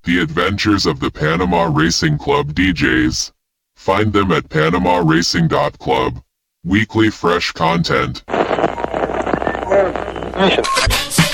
The Adventures of the Panama Racing Club DJs. Find them at panamaracing.club. Weekly fresh content. Mission.